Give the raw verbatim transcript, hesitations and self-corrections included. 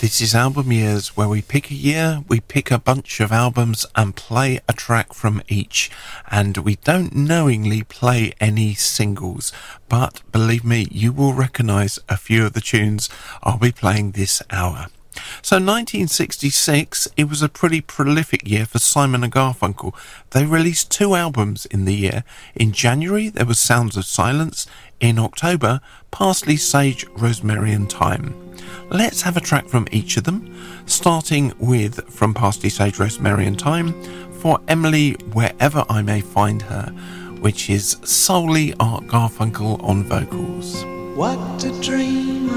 This is Album Years, where we pick a year, we pick a bunch of albums and play a track from each. And we don't knowingly play any singles, but believe me, you will recognise a few of the tunes I'll be playing this hour. So nineteen sixty-six, it was a pretty prolific year for Simon and Garfunkel. They released two albums in the year. In January, there was Sounds of Silence. In October, Parsley, Sage, Rosemary and Thyme. Let's have a track from each of them, starting with From Parsley, Sage, Rosemary and Thyme for Emily, Wherever I May Find Her, which is solely Art Garfunkel on vocals. What a dream.